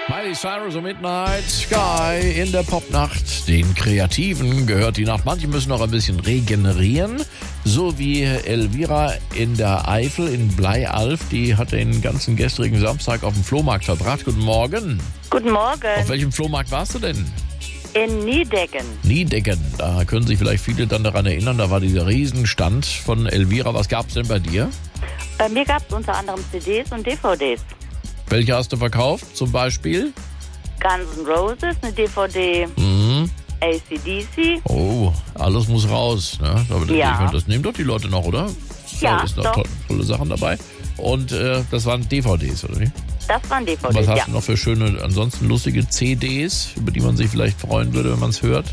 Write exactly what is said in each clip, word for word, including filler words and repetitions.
Miley Cyrus und Midnight Sky in der Popnacht. Den Kreativen gehört die Nacht. Manche müssen noch ein bisschen regenerieren. So wie Elvira in der Eifel in Bleialf. Die hat den ganzen gestrigen Samstag auf dem Flohmarkt verbracht. Guten Morgen. Guten Morgen. Auf welchem Flohmarkt warst du denn? In Niedecken. Niedecken. Da können sich vielleicht viele dann daran erinnern. Da war dieser Riesenstand von Elvira. Was gab's denn bei dir? Bei mir gab es unter anderem C Ds und D V Ds. Welche hast du verkauft zum Beispiel? Guns N' Roses, eine D V D, Mhm. A C D C. Oh, alles muss raus. Ne? Aber das, Ja. ich meine, das nehmen doch die Leute noch, oder? Ja, Da sind doch. tolle, tolle Sachen dabei. Und äh, das waren D V Ds, oder nicht? Das waren D V Und Ds, was hast ja. du noch für schöne, ansonsten lustige C Ds, über die man sich vielleicht freuen würde, wenn man es hört?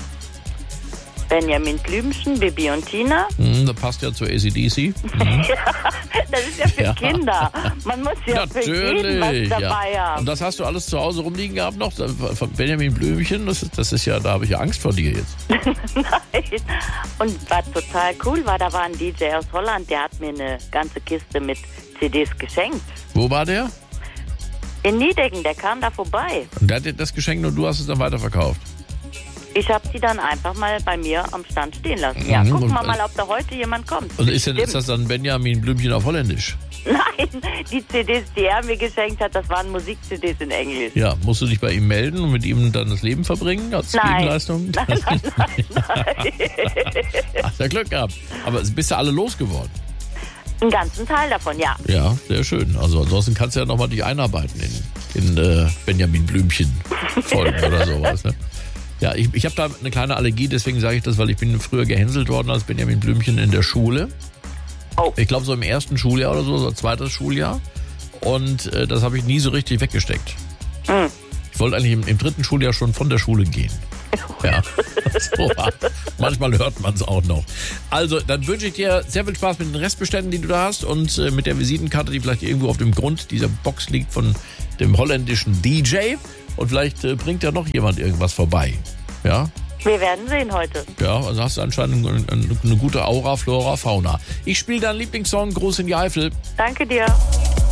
Benjamin Blümchen, Bibi und Tina. Hm, das passt ja zu A C D C. Mhm. Das ist ja für Ja. Kinder. Man muss ja für jeden Natürlich, was dabei ja. haben. Und das hast du alles zu Hause rumliegen gehabt noch? Von Benjamin Blümchen, das ist, das ist ja, da habe ich ja Angst vor dir jetzt. Nein. Und was total cool war, da war ein D J aus Holland, der hat mir eine ganze Kiste mit C Ds geschenkt. Wo war der? In Niedecken, der kam da vorbei. Und der hat dir das geschenkt und du hast es dann weiterverkauft. Ich habe sie dann einfach mal bei mir am Stand stehen lassen. Ja, Mhm, gucken wir und- mal, ob da heute jemand kommt. Und ist, denn, ist Stimmt. das dann Benjamin Blümchen auf Holländisch? Nein, die C Ds, die er mir geschenkt hat, das waren Musik-C Ds in Englisch. Ja, musst du dich bei ihm melden und mit ihm dann das Leben verbringen als Nein. Gegenleistung? Nein, nein, nein, nein. Hast ja Glück gehabt. Aber bist du alle losgeworden? Einen ganzen Teil davon, ja. Ja, sehr schön. Also ansonsten kannst du ja nochmal dich einarbeiten in, in äh, Benjamin Blümchen Folgen oder sowas. Ne? Ja, ich, ich habe da eine kleine Allergie, deswegen sage ich das, weil ich bin früher gehänselt worden als Benjamin Blümchen in der Schule. Oh. Ich glaube so im ersten Schuljahr oder so, so zweites Schuljahr. Und äh, das habe ich nie so richtig weggesteckt. Hm. Ich wollte eigentlich im, im dritten Schuljahr schon von der Schule gehen. Ja, so war. Manchmal hört man es auch noch. Also, dann wünsche ich dir sehr viel Spaß mit den Restbeständen, die du da hast und äh, mit der Visitenkarte, die vielleicht irgendwo auf dem Grund dieser Box liegt von dem holländischen D J. Und vielleicht äh, bringt ja noch jemand irgendwas vorbei. Ja, Wir werden sehen heute. ja, also hast du anscheinend eine, eine, eine gute Aura, Flora, Fauna. Ich spiele deinen Lieblingssong, Groß in die Eifel. Danke dir.